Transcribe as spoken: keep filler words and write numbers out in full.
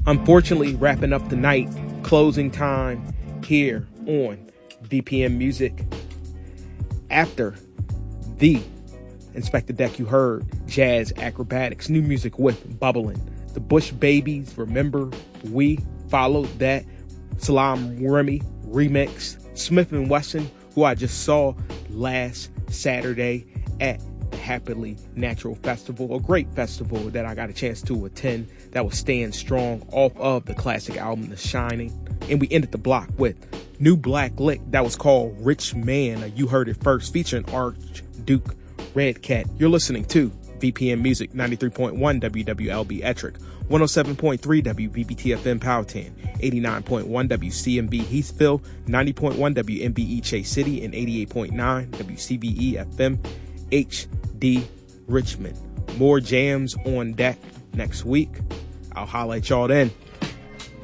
Unfortunately, wrapping up the night, closing time here on V P M Music. After the Inspector Deck, you heard Jazz Acrobatics, new music with Bubbling. The Bush Babies, Remember We, followed that. Salam Remy remix. Smith and Wesson, who I just saw last Saturday at the Happily Natural Festival, a great festival that I got a chance to attend that was staying strong off of the classic album The Shining. And we ended the block with New Black Lick that was called Rich Man. You heard it first, featuring Archduke Redcat. You're listening to V P M Music, ninety-three point one W W L B Ettrick, one oh seven point three W B B T F M Powhatan, eighty-nine point one W C M B Heathville, ninety point one W M B E Chase City, and eighty-eight point nine W C B E F M H D Richmond. More jams on deck next week. I'll holla at y'all then.